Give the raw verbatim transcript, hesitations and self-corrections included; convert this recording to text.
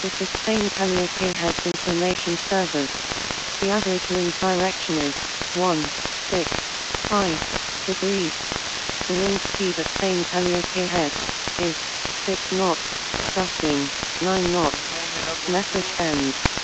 This is Spain Calliope has information servers. The average wind direction is one six five degrees. The wind speed at Spain Calliope Head is six knots, gusting nine knots. Message end.